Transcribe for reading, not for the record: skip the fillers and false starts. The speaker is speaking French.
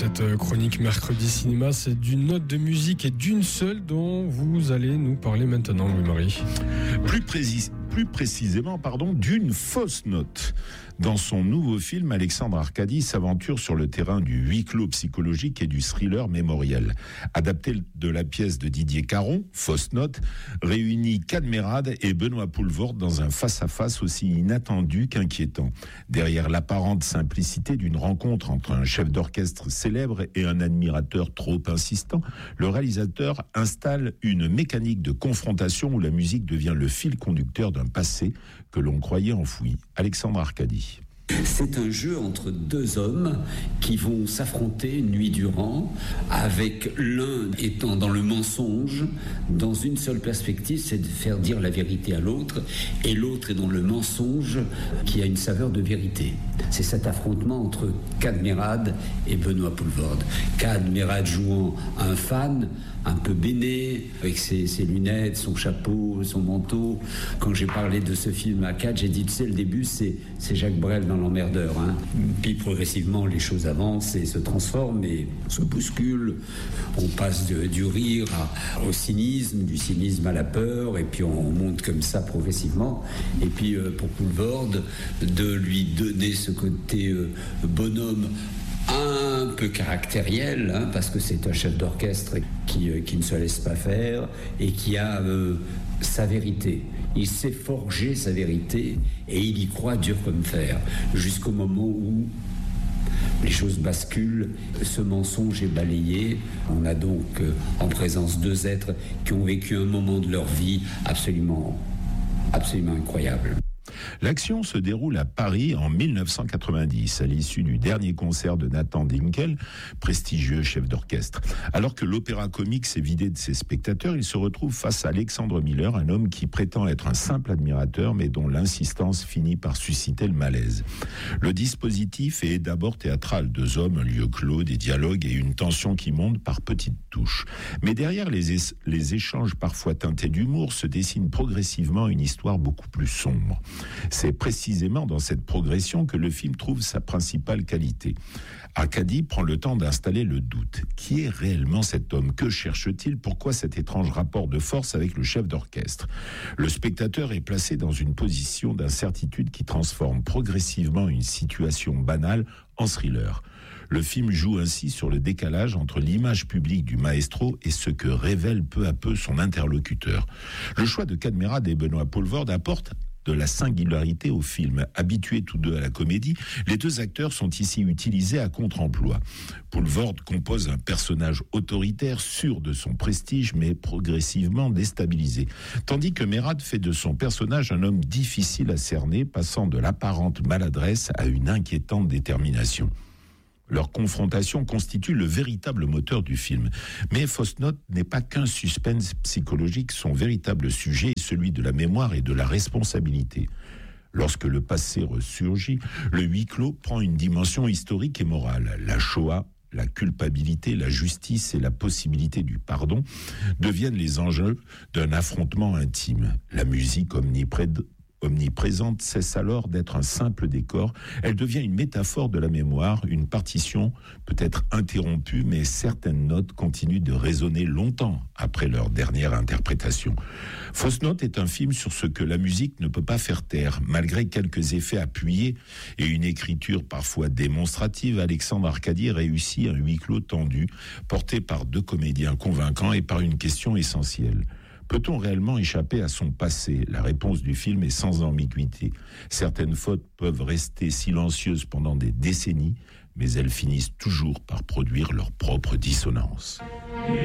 cette chronique Mercredi Cinéma, c'est d'une note de musique et d'une seule dont vous allez nous parler maintenant, Louis-Marie. Plus précisément, d'une fausse note. Dans son nouveau film, Alexandre Arcadi s'aventure sur le terrain du huis clos psychologique et du thriller mémoriel. Adapté de la pièce de Didier Caron, Fausse note, réunit Cadmerade et Benoît Poelvoorde dans un face-à-face aussi inattendu qu'inquiétant. Derrière l'apparente simplicité d'une rencontre entre un chef d'orchestre célèbre et un admirateur trop insistant, le réalisateur installe une mécanique de confrontation où la musique devient le fil conducteur d'un passé que l'on croyait enfoui. Alexandre Arcadi. C'est un jeu entre deux hommes qui vont s'affronter une nuit durant, avec l'un étant dans le mensonge, dans une seule perspective, c'est de faire dire la vérité à l'autre, et l'autre est dans le mensonge qui a une saveur de vérité. C'est cet affrontement entre Cadmerade et Benoît Poelvoorde. Cadmerade jouant un fan, un peu béné, avec ses lunettes, son chapeau, son manteau. Quand j'ai parlé de ce film à Cad, j'ai dit, tu sais, le début, c'est Jacques Brel dans L'Emmerdeur. Puis progressivement, les choses avancent et se transforment et se bousculent. On passe du rire au cynisme, du cynisme à la peur, et puis on monte comme ça progressivement. Et puis pour Poelvoorde, de lui donner ce côté bonhomme un peu caractériel, parce que c'est un chef d'orchestre qui ne se laisse pas faire et qui a sa vérité. Il sait forger sa vérité et il y croit dur comme fer, jusqu'au moment où les choses basculent, ce mensonge est balayé. On a donc en présence deux êtres qui ont vécu un moment de leur vie absolument incroyable. L'action se déroule à Paris en 1990, à l'issue du dernier concert de Nathan Dinkel, prestigieux chef d'orchestre. Alors que l'opéra comique s'est vidé de ses spectateurs, il se retrouve face à Alexandre Miller, un homme qui prétend être un simple admirateur, mais dont l'insistance finit par susciter le malaise. Le dispositif est d'abord théâtral, deux hommes, un lieu clos, des dialogues et une tension qui monte par petites touches. Mais derrière les échanges parfois teintés d'humour se dessine progressivement une histoire beaucoup plus sombre. C'est précisément dans cette progression que le film trouve sa principale qualité. Arcadi prend le temps d'installer le doute. Qui est réellement cet homme ? Que cherche-t-il ? Pourquoi cet étrange rapport de force avec le chef d'orchestre ? Le spectateur est placé dans une position d'incertitude qui transforme progressivement une situation banale en thriller. Le film joue ainsi sur le décalage entre l'image publique du maestro et ce que révèle peu à peu son interlocuteur. Le choix de Cadmerade et Benoît Poelvoorde apporte de la singularité au film. Habitués tous deux à la comédie, les deux acteurs sont ici utilisés à contre-emploi. Poelvoorde compose un personnage autoritaire, sûr de son prestige, mais progressivement déstabilisé. Tandis que Merade fait de son personnage un homme difficile à cerner, passant de l'apparente maladresse à une inquiétante détermination. Leur confrontation constitue le véritable moteur du film. Mais Fausse note n'est pas qu'un suspense psychologique, son véritable sujet est celui de la mémoire et de la responsabilité. Lorsque le passé ressurgit, le huis clos prend une dimension historique et morale. La Shoah, la culpabilité, la justice et la possibilité du pardon deviennent les enjeux d'un affrontement intime. La musique omniprésente cesse alors d'être un simple décor, elle devient une métaphore de la mémoire, une partition peut être interrompue, mais certaines notes continuent de résonner longtemps après leur dernière interprétation. Fausse note est un film sur ce que la musique ne peut pas faire taire. Malgré quelques effets appuyés et une écriture parfois démonstrative, Alexandre Arcadi réussit un huis clos tendu, porté par deux comédiens convaincants et par une question essentielle. Peut-on réellement échapper à son passé ? La réponse du film est sans ambiguïté. Certaines fautes peuvent rester silencieuses pendant des décennies, mais elles finissent toujours par produire leur propre dissonance.